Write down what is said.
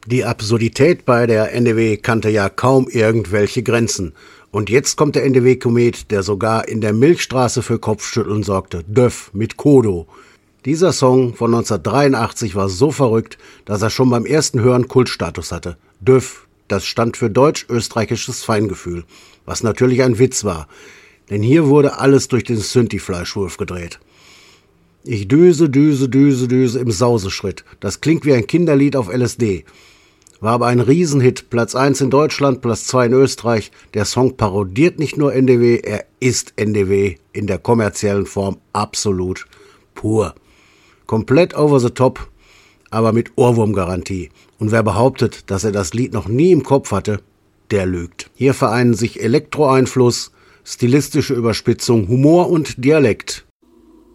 Die Absurdität bei der NDW kannte ja kaum irgendwelche Grenzen. Und jetzt kommt der NDW-Komet, der sogar in der Milchstraße für Kopfschütteln sorgte. Döff mit Kodo. Dieser Song von 1983 war so verrückt, dass er schon beim ersten Hören Kultstatus hatte. Döff, das stand für deutsch-österreichisches Feingefühl, was natürlich ein Witz war. Denn hier wurde alles durch den Synthi-Fleischwurf gedreht. Ich düse, düse, düse, düse im Sauseschritt. Das klingt wie ein Kinderlied auf LSD. War aber ein Riesenhit, Platz 1 in Deutschland, Platz 2 in Österreich. Der Song parodiert nicht nur NDW, er ist NDW in der kommerziellen Form absolut pur. Komplett over the top, aber mit Ohrwurmgarantie. Und wer behauptet, dass er das Lied noch nie im Kopf hatte, der lügt. Hier vereinen sich Elektroeinfluss, stilistische Überspitzung, Humor und Dialekt.